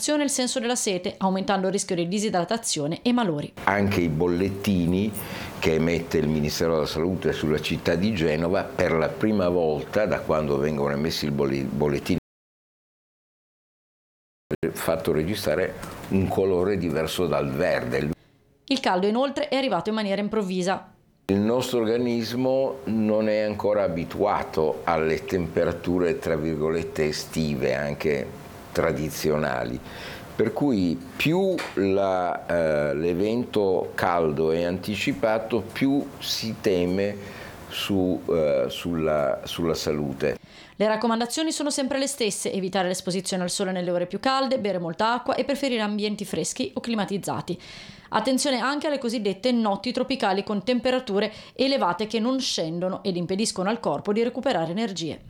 defibrillazione e il senso della sete, aumentando il rischio di disidratazione e malori. Anche i bollettini che emette il Ministero della Salute sulla città di Genova, per la prima volta da quando vengono emessi i bollettini, fatto registrare un colore diverso dal verde. Il caldo inoltre è arrivato in maniera improvvisa. Il nostro organismo non è ancora abituato alle temperature tra virgolette estive, anche tradizionali, per cui più l'evento caldo è anticipato, più si teme sulla salute. Le raccomandazioni sono sempre le stesse: evitare l'esposizione al sole nelle ore più calde, bere molta acqua e preferire ambienti freschi o climatizzati. Attenzione anche alle cosiddette notti tropicali con temperature elevate che non scendono ed impediscono al corpo di recuperare energie.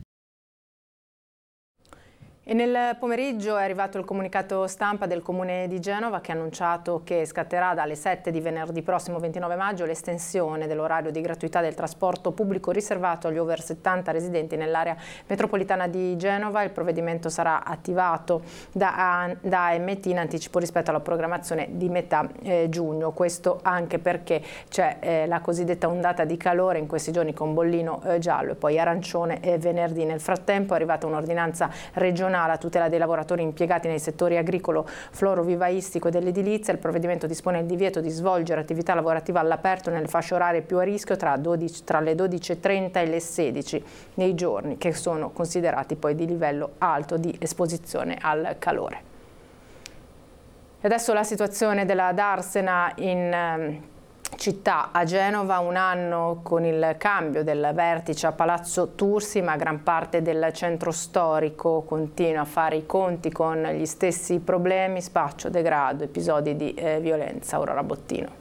E nel pomeriggio è arrivato il comunicato stampa del Comune di Genova che ha annunciato che scatterà dalle 7 di venerdì prossimo 29 maggio l'estensione dell'orario di gratuità del trasporto pubblico riservato agli over 70 residenti nell'area metropolitana di Genova. Il provvedimento sarà attivato da AMT in anticipo rispetto alla programmazione di metà giugno. Questo anche perché c'è la cosiddetta ondata di calore in questi giorni con bollino giallo e poi arancione venerdì. Nel frattempo è arrivata un'ordinanza regionale a tutela dei lavoratori impiegati nei settori agricolo, florovivaistico e dell'edilizia. Il provvedimento dispone il divieto di svolgere attività lavorativa all'aperto nelle fasce orarie più a rischio tra le 12:30 e le 16 nei giorni che sono considerati poi di livello alto di esposizione al calore. E adesso la situazione della Darsena in città a Genova, un anno con il cambio del vertice a Palazzo Tursi, ma gran parte del centro storico continua a fare i conti con gli stessi problemi: spaccio, degrado, episodi di violenza. Aurora Bottino.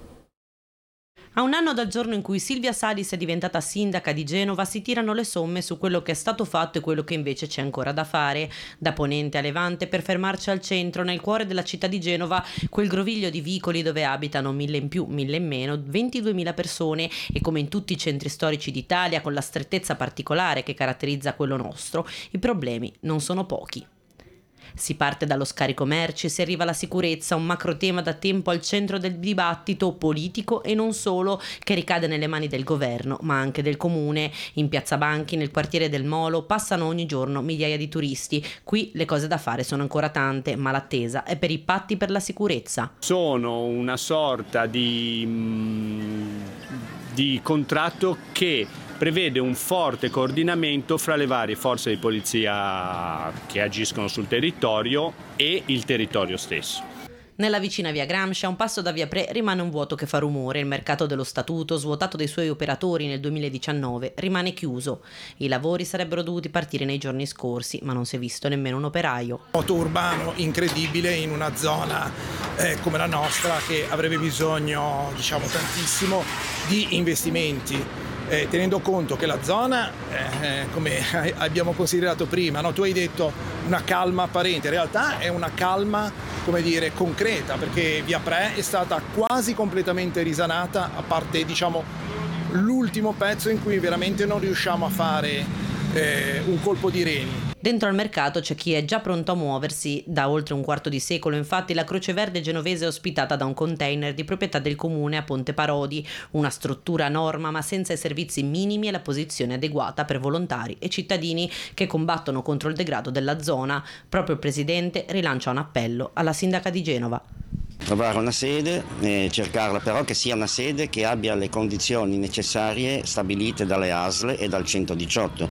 A un anno dal giorno in cui Silvia Salis è diventata sindaca di Genova si tirano le somme su quello che è stato fatto e quello che invece c'è ancora da fare. Da Ponente a Levante, per fermarci al centro, nel cuore della città di Genova, quel groviglio di vicoli dove abitano 1000 in più, 1000 in meno, 22.000 persone, e come in tutti i centri storici d'Italia, con la strettezza particolare che caratterizza quello nostro, i problemi non sono pochi. Si parte dallo scarico merci, si arriva alla sicurezza, un macro tema da tempo al centro del dibattito politico e non solo, che ricade nelle mani del governo, ma anche del comune. In Piazza Banchi, nel quartiere del Molo, passano ogni giorno migliaia di turisti. Qui le cose da fare sono ancora tante, ma l'attesa è per i patti per la sicurezza. Sono una sorta di contratto che prevede un forte coordinamento fra le varie forze di polizia che agiscono sul territorio e il territorio stesso. Nella vicina via Gramsci, a un passo da via Pre, rimane un vuoto che fa rumore. Il mercato dello statuto, svuotato dei suoi operatori nel 2019, rimane chiuso. I lavori sarebbero dovuti partire nei giorni scorsi, ma non si è visto nemmeno un operaio. Moto urbano incredibile in una zona come la nostra, che avrebbe bisogno, tantissimo di investimenti. Tenendo conto che la zona, come abbiamo considerato prima, no? Tu hai detto una calma apparente, in realtà è una calma, concreta, perché via Pre è stata quasi completamente risanata, a parte l'ultimo pezzo in cui veramente non riusciamo a fare un colpo di reni. Dentro al mercato c'è chi è già pronto a muoversi da oltre un quarto di secolo. Infatti la Croce Verde genovese è ospitata da un container di proprietà del comune a Ponte Parodi, una struttura a norma ma senza i servizi minimi e la posizione adeguata per volontari e cittadini che combattono contro il degrado della zona. Proprio il presidente rilancia un appello alla sindaca di Genova. Trovare una sede, cercarla però che sia una sede che abbia le condizioni necessarie stabilite dalle ASL e dal 118.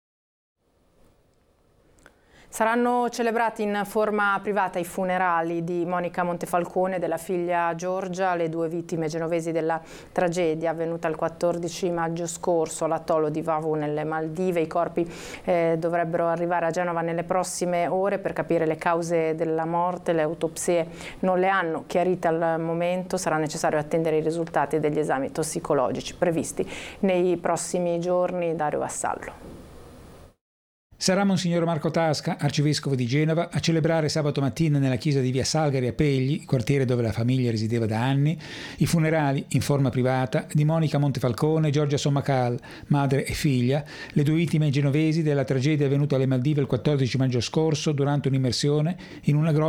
Saranno celebrati in forma privata i funerali di Monica Montefalcone e della figlia Giorgia, le due vittime genovesi della tragedia avvenuta il 14 maggio scorso all'atollo di Vavu nelle Maldive. I corpi dovrebbero arrivare a Genova nelle prossime ore per capire le cause della morte. Le autopsie non le hanno chiarite al momento, sarà necessario attendere i risultati degli esami tossicologici previsti nei prossimi giorni. Dario Vassallo. Sarà Monsignor Marco Tasca, arcivescovo di Genova, a celebrare sabato mattina nella chiesa di via Salgari a Pegli, quartiere dove la famiglia resideva da anni, i funerali in forma privata di Monica Montefalcone e Giorgia Sommacal, madre e figlia, le due vittime genovesi della tragedia avvenuta alle Maldive il 14 maggio scorso durante un'immersione in una grotta